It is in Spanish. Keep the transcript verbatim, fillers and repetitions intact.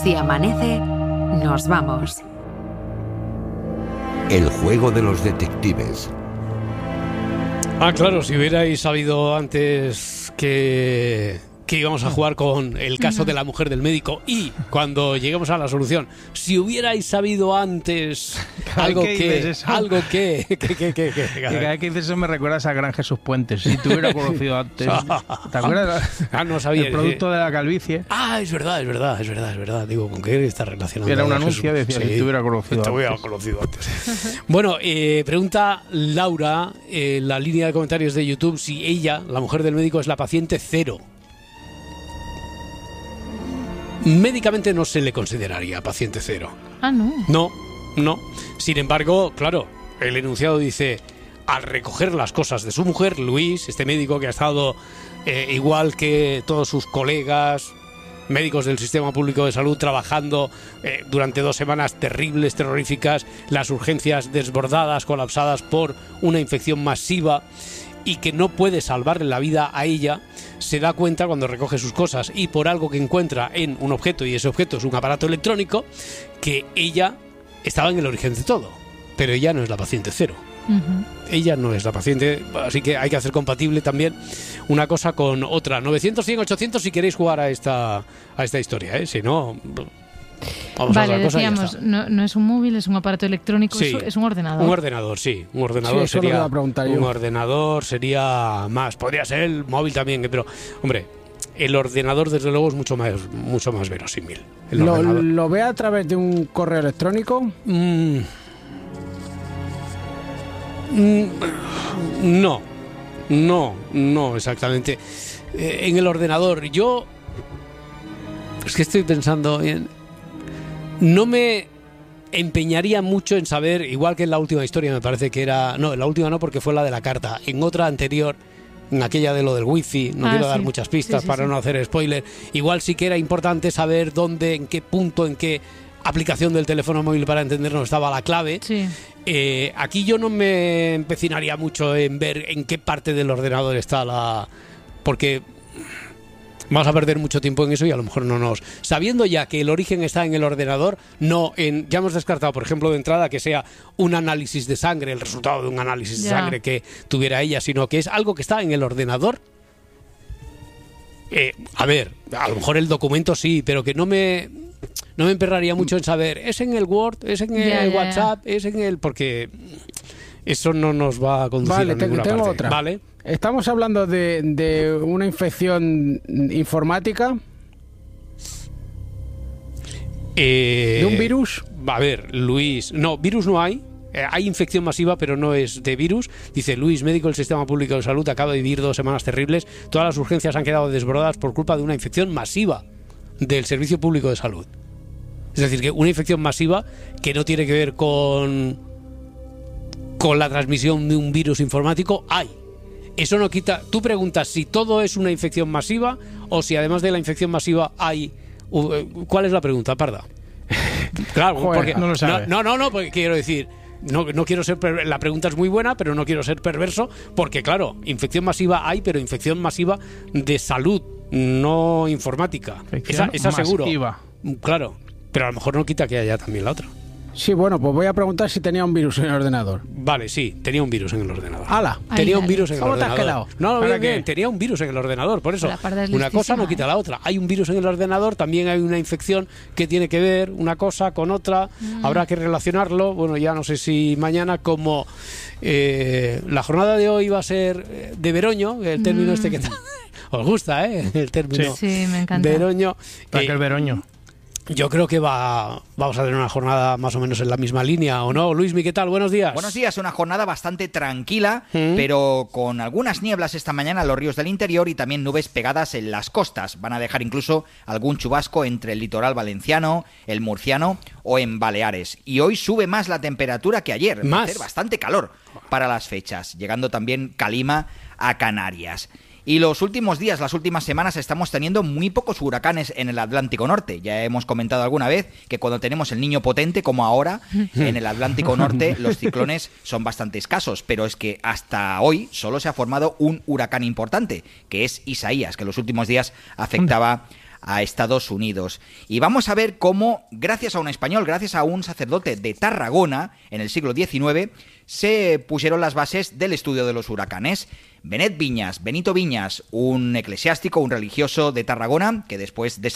Si amanece, nos vamos. El juego de los detectives. Ah, claro, si hubierais sabido antes que, que íbamos a jugar con el caso de la mujer del médico y cuando lleguemos a la solución, si hubierais sabido antes algo que, algo que, que, que, que, que, que, que cada vez que dices eso me recuerdas a Gran Jesús Puentes. Si te hubiera conocido antes, ¿te acuerdas? Ah, no sabía. El producto de la calvicie. Ah, es verdad, es verdad, es verdad, es verdad. Digo, ¿con qué está relacionado? Era un anuncio, decía, sí, si te hubiera conocido te antes. hubiera conocido antes. Bueno, eh, pregunta Laura en la línea de comentarios de YouTube si ella, la mujer del médico, es la paciente cero. Médicamente no se le consideraría paciente cero. Ah, no. No, no. Sin embargo, claro, el enunciado dice, al recoger las cosas de su mujer, Luis, este médico que ha estado eh, igual que todos sus colegas médicos del sistema público de salud trabajando eh, durante dos semanas terribles, terroríficas, las urgencias desbordadas, colapsadas por una infección masiva y que no puede salvarle la vida a ella, se da cuenta cuando recoge sus cosas y por algo que encuentra en un objeto, y ese objeto es un aparato electrónico, que ella estaba en el origen de todo, pero ella no es la paciente cero. Uh-huh. Ella no es la paciente, así que hay que hacer compatible también una cosa con otra. novecientos, cien, ochocientos si queréis jugar a esta a esta historia, ¿eh? Si no, vamos vale, a otra cosa. Decíamos, no, no es un móvil, es un aparato electrónico, sí, es, es un ordenador. Un ordenador, sí, un ordenador sí, sería un yo. ordenador sería más, podría ser el móvil también, pero hombre, el ordenador desde luego es mucho más mucho más verosímil. ¿Lo, ¿Lo ve a través de un correo electrónico? Mm. Mm, no, no, no exactamente. Eh, en el ordenador, yo es que estoy pensando en, no me empeñaría mucho en saber, igual que en la última historia me parece que era, no, en la última no porque fue la de la carta, en otra anterior, en aquella de lo del wifi, no ah, quiero sí. dar muchas pistas sí, sí, para sí. no hacer spoiler, igual sí que era importante saber dónde, en qué punto, en qué aplicación del teléfono móvil para entendernos estaba la clave. Sí. Eh, aquí yo no me empecinaría mucho en ver en qué parte del ordenador está la... porque vamos a perder mucho tiempo en eso y a lo mejor no nos... Sabiendo ya que el origen está en el ordenador, no en... Ya hemos descartado, por ejemplo, de entrada que sea un análisis de sangre, el resultado de un análisis ya. de sangre que tuviera ella, sino que es algo que está en el ordenador. Eh, a ver, a lo mejor el documento sí, pero que no me... No me emperraría mucho en saber, es en el Word, es en el yeah, yeah, WhatsApp, yeah. es en el... Porque eso no nos va a conducir vale, a ninguna tengo parte. Otra. Vale. Estamos hablando de, de una infección informática. Eh, ¿De un virus? A ver, Luis... No, virus no hay. Eh, hay infección masiva, pero no es de virus. Dice Luis, médico del Sistema Público de Salud, acaba de vivir dos semanas terribles. Todas las urgencias han quedado desbordadas por culpa de una infección masiva del Servicio Público de Salud. Es decir, que una infección masiva que no tiene que ver con con la transmisión de un virus informático, hay. Eso no quita... Tú preguntas si todo es una infección masiva o si además de la infección masiva hay... ¿Cuál es la pregunta, Parda? Claro, Joder, porque... No lo sabe. No, no, no, porque quiero decir... No, no quiero ser... Per- la pregunta es muy buena, pero no quiero ser perverso porque, claro, infección masiva hay, pero infección masiva de salud, no informática. Esa, esa seguro. Claro. Pero a lo mejor no quita que haya también la otra. Sí, bueno, pues voy a preguntar si tenía un virus en el ordenador. Vale, sí, tenía un virus en el ordenador. ¡Hala! Tenía Ay, un virus en el ¿Cómo ordenador. te has quedado? No, no, bien, qué? bien, tenía un virus en el ordenador, por eso. Una cosa no quita ¿eh? la otra. Hay un virus en el ordenador, también hay una infección que tiene que ver una cosa con otra. Mm. Habrá que relacionarlo. Bueno, ya no sé si mañana, como eh, la jornada de hoy va a ser de veroño, el término mm. este que os gusta, ¿eh? El término sí, sí, me encanta. veroño. ¿Para eh, qué el veroño? Yo creo que va, vamos a tener una jornada más o menos en la misma línea, ¿o no? Luismi, ¿qué tal? Buenos días. Buenos días, una jornada bastante tranquila, ¿Mm? pero con algunas nieblas esta mañana en los ríos del interior y también nubes pegadas en las costas. Van a dejar incluso algún chubasco entre el litoral valenciano, el murciano o en Baleares. Y hoy sube más la temperatura que ayer. ¿Más? Va a hacer bastante calor para las fechas, llegando también calima a Canarias. Y los últimos días, las últimas semanas, estamos teniendo muy pocos huracanes en el Atlántico Norte. Ya hemos comentado alguna vez que cuando tenemos el Niño potente, como ahora, en el Atlántico Norte, los ciclones son bastante escasos. Pero es que hasta hoy solo se ha formado un huracán importante, que es Isaías, que en los últimos días afectaba a Estados Unidos. Y vamos a ver cómo, gracias a un español, gracias a un sacerdote de Tarragona, en el siglo diecinueve, se pusieron las bases del estudio de los huracanes. Benet Viñas, Benito Viñas, un eclesiástico, un religioso de Tarragona, que después de